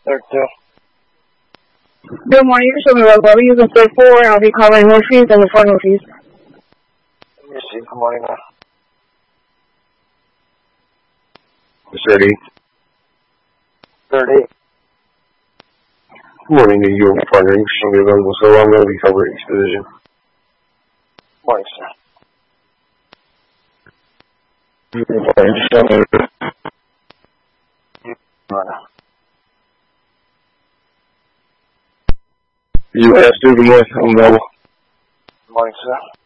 Third 2. Good morning, you're showing road. We're using third 4, and I'll be covering North Trees and the front North Trees. Let me see. Good morning, man. It's 38. 38. Good morning to you, partner. You're showing available, so I'm going to be covering each position. Morning, sir. You have to, good morning. I'm available. Morning, sir.